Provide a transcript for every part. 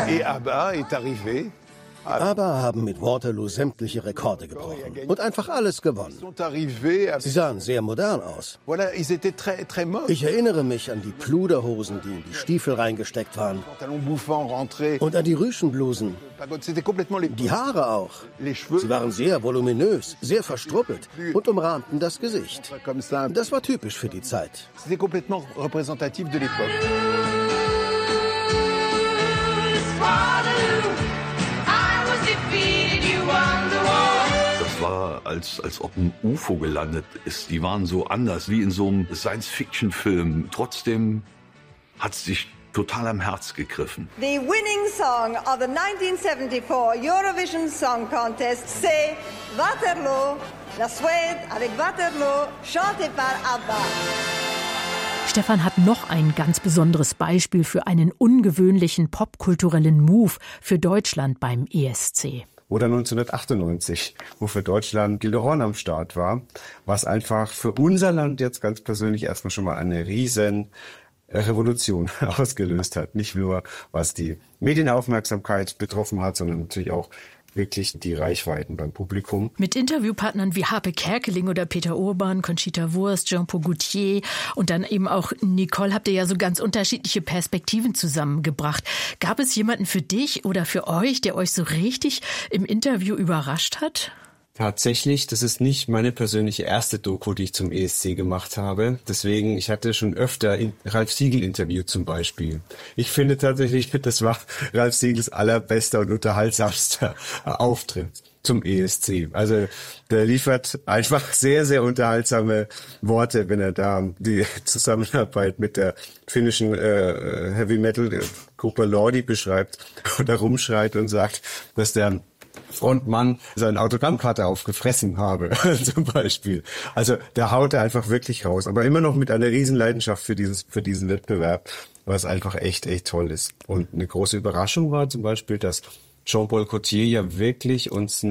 Et ABBA est arrivé. ABBA haben mit Waterloo sämtliche Rekorde gebrochen und einfach alles gewonnen. Sie sahen sehr modern aus. Ich erinnere mich an die Pluderhosen, die in die Stiefel reingesteckt waren. Und an die Rüschenblusen. Die Haare auch. Sie waren sehr voluminös, sehr verstruppelt und umrahmten das Gesicht. Das war typisch für die Zeit. Das war, als ob ein UFO gelandet ist. Die waren so anders, wie in so einem Science-Fiction-Film. Trotzdem hat es sich total am Herz gegriffen. The winning song of the 1974 Eurovision Song Contest, c'est Waterloo, la Suède avec Waterloo, chanté par ABBA. Stefan hat noch ein ganz besonderes Beispiel für einen ungewöhnlichen popkulturellen Move für Deutschland beim ESC. Oder 1998, wo für Deutschland Gilde am Start war, was einfach für unser Land jetzt ganz persönlich erstmal schon mal eine riesen Revolution ausgelöst hat. Nicht nur, was die Medienaufmerksamkeit betroffen hat, sondern natürlich auch wirklich die Reichweiten beim Publikum. Mit Interviewpartnern wie Harpe Kerkeling oder Peter Urban, Conchita Wurst, Jean-Paul Gaultier und dann eben auch Nicole habt ihr ja so ganz unterschiedliche Perspektiven zusammengebracht. Gab es jemanden für dich oder für euch, der euch so richtig im Interview überrascht hat? Tatsächlich, das ist nicht meine persönliche erste Doku, die ich zum ESC gemacht habe. Deswegen, ich hatte schon öfter Ralf Siegel-Interview zum Beispiel. Ich finde tatsächlich, das war Ralf Siegels allerbester und unterhaltsamster Auftritt zum ESC. Also der liefert einfach sehr, sehr unterhaltsame Worte, wenn er da die Zusammenarbeit mit der finnischen Heavy-Metal-Gruppe Lordi beschreibt oder rumschreit und sagt, dass der Frontmann seine Autogrammkarte aufgefressen habe, zum Beispiel. Also der haut er einfach wirklich raus, aber immer noch mit einer riesen Leidenschaft für diesen Wettbewerb, was einfach echt toll ist. Und eine große Überraschung war zum Beispiel, dass Jean-Paul Gaultier ja wirklich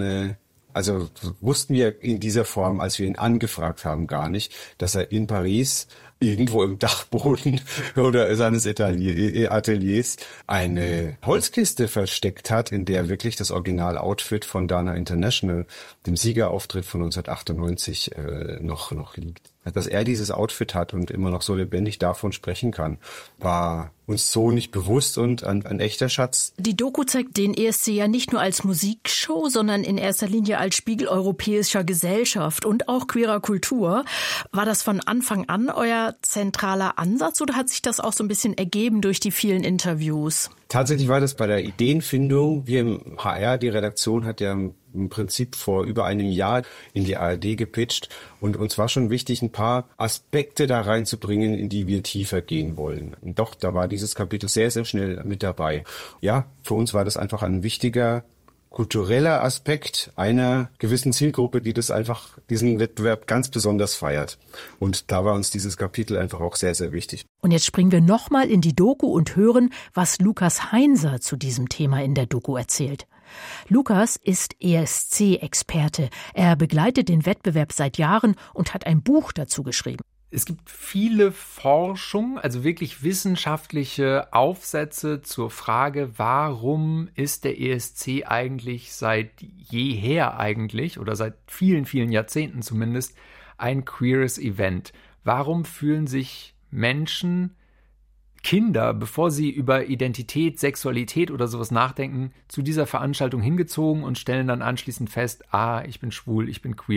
also wussten wir in dieser Form, als wir ihn angefragt haben, gar nicht, dass er in Paris irgendwo im Dachboden oder seines Ateliers eine Holzkiste versteckt hat, in der wirklich das Original-Outfit von Dana International, dem Siegerauftritt von 1998, noch liegt. Dass er dieses Outfit hat und immer noch so lebendig davon sprechen kann, war uns so nicht bewusst und ein echter Schatz. Die Doku zeigt den ESC ja nicht nur als Musikshow, sondern in erster Linie als Spiegel europäischer Gesellschaft und auch queerer Kultur. War das von Anfang an euer zentraler Ansatz oder hat sich das auch so ein bisschen ergeben durch die vielen Interviews? Tatsächlich war das bei der Ideenfindung. Wir im HR, die Redaktion hat ja im Prinzip vor über einem Jahr in die ARD gepitcht und uns war schon wichtig, ein paar Aspekte da reinzubringen, in die wir tiefer gehen wollen. Und doch, da war dieses Kapitel sehr, sehr schnell mit dabei. Ja, für uns war das einfach ein wichtiger kultureller Aspekt einer gewissen Zielgruppe, die das einfach, diesen Wettbewerb ganz besonders feiert. Und da war uns dieses Kapitel einfach auch sehr, sehr wichtig. Und jetzt springen wir nochmal in die Doku und hören, was Lukas Heinser zu diesem Thema in der Doku erzählt. Lukas ist ESC-Experte. Er begleitet den Wettbewerb seit Jahren und hat ein Buch dazu geschrieben. Es gibt viele Forschung, also wirklich wissenschaftliche Aufsätze zur Frage, warum ist der ESC eigentlich seit jeher eigentlich oder seit vielen, vielen Jahrzehnten zumindest ein queeres Event? Warum fühlen sich Menschen, Kinder, bevor sie über Identität, Sexualität oder sowas nachdenken, zu dieser Veranstaltung hingezogen und stellen dann anschließend fest, ich bin schwul, ich bin queer.